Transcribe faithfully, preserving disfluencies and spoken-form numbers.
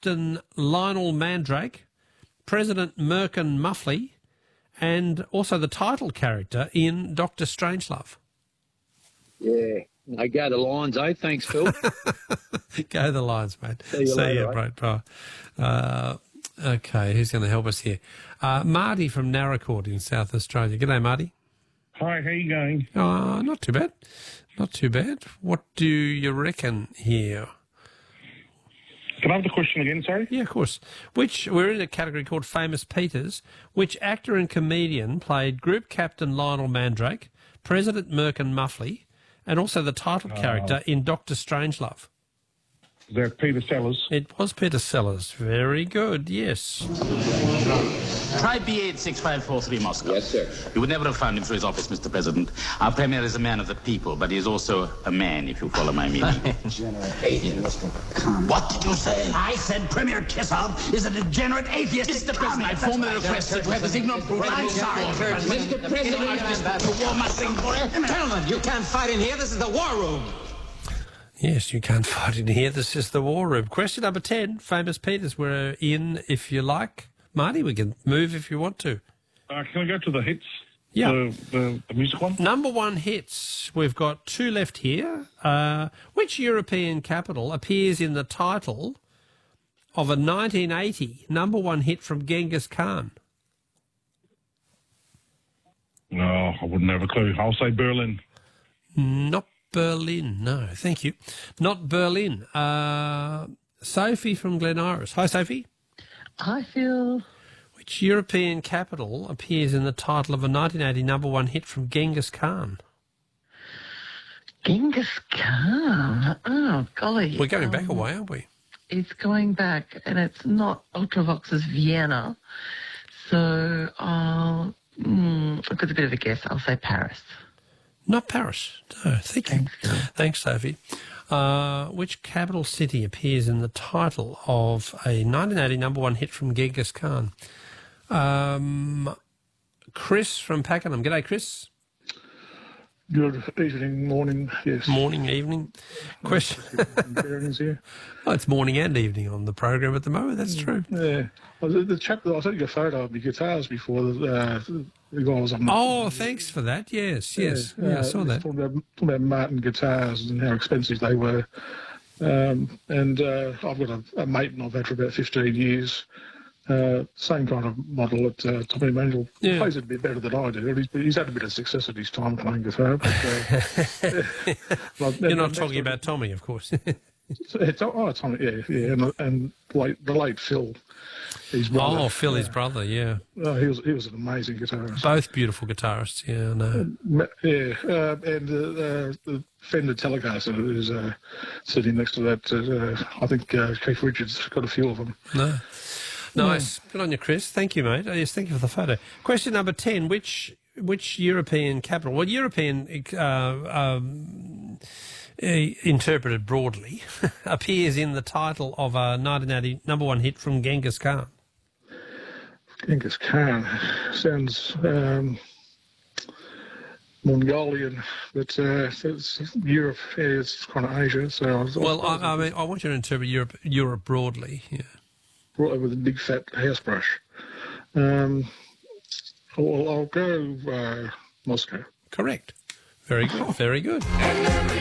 Captain Lionel Mandrake, President Merkin Muffley, and also the title character in Doctor Strangelove. Yeah. I go the Lions, eh? Thanks, Phil. Go the Lions, mate. See you See later, you, eh? mate. Bye. Uh, okay, who's going to help us here? Uh, Marty from Narracourt in South Australia. G'day, Marty. Hi, how you going? Uh, not too bad. Not too bad. What do you reckon here? Can I have the question again, sorry? Yeah, of course. Which, we're in a category called Famous Peters. Which actor and comedian played Group Captain Lionel Mandrake, President Merkin Muffley, and also the title character Oh. in Doctor Strangelove? Is that Peter Sellers? It was Peter Sellers. Very good, yes. Try B eight six five four three Moscow. Yes, sir. You would never have found him through his office, Mister President. Our Premier is a man of the people, but he is also a man, if you follow my meaning. Degenerate atheist. Come. What did you say? I said Premier Kissov is a degenerate atheist. Mister President, I formally request that you have this ignorant brute. I'm sorry, Mister President, the war must bring for it. Gentlemen, you can't fight in here. This is the war room. Yes, you can't fight in here. This is the war room. Question number ten, Famous Peters. We're in, if you like. Marty, we can move if you want to. Uh, can I go to the hits? Yeah. The, the, the music one? Number one hits. We've got two left here. Uh, which European capital appears in the title of a nineteen eighty number one hit from Genghis Khan? No, I wouldn't have a clue. I'll say Berlin. Not Berlin, no, thank you. Not Berlin. Uh, Sophie from Glen Iris. Hi, Sophie. I feel... Which European capital appears in the title of a nineteen eighty number one hit from Genghis Khan? Genghis Khan. Oh, golly. We're going um, back a way, aren't we? It's going back, and it's not Ultravox's Vienna. So I'll... Mm, I've got a bit of a guess. I'll say Paris. Not Paris. No, thank you. Thanks, Thanks, Sophie. Uh, which capital city appears in the title of a nineteen eighty number one hit from Genghis Khan? Um, Chris from Pakenham. G'day, Chris. Good evening, morning, yes. Morning, evening. Question. Bearings here. Oh, it's morning and evening on the program at the moment. That's true. Yeah. Well, the, the chap that I took a photo of my guitars before, the, uh, the guy was on. Oh, thanks for that. Yes, yes. Yeah, uh, I saw he's that. Talking about, talking about Martin guitars and how expensive they were. Um, and uh, I've got a, a mate and I've had for about fifteen years. Uh, same kind of model at uh, Tommy Manuel. Yeah. Plays it a bit better than I do. He's, he's had a bit of success at his time playing guitar. But, uh, well, You're and- not and talking next about Tommy, of course. It's, oh, Tommy, yeah, yeah, and, and late, the late Phil, his brother. Oh, Phil, his brother, yeah. Oh, he was he was an amazing guitarist. Both beautiful guitarists, yeah, I know. Yeah, uh, and uh, uh, the Fender Telecaster is uh, sitting next to that. Uh, I think uh, Keith Richards got a few of them. No. Nice. Good on you, Chris. Thank you, mate. Oh, yes, thank you for the photo. Question number ten. Which which European capital, well, European uh, um, uh, interpreted broadly, appears in the title of a nineteen eighty number one hit from Genghis Khan? Genghis Khan sounds um, Mongolian, but uh, it's Europe. Yeah, it's kind of Asia. So I was, Well, I, I mean, I want you to interpret Europe, Europe broadly. Yeah. brought over with a big fat house brush. Um, well, I'll go uh, Moscow. Correct. Very good. Very good.